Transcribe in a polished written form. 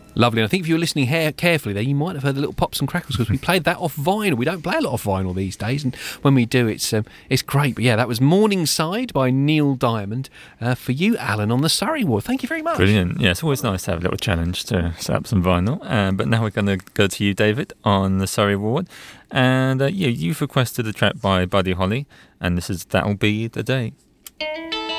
Lovely. And I think if you were listening carefully there, you might have heard the little pops and crackles because we played that off vinyl. We don't play a lot of vinyl these days, and when we do, it's great. But yeah, that was Morningside by Neil Diamond for you, Alan, on the Surrey Ward. Thank you very much. Brilliant. Yeah, it's always nice to have a little challenge to set up some vinyl. But now we're going to go to you, David, on the Surrey Ward. And you've requested a track by Buddy Holly, and this is That'll Be the Day.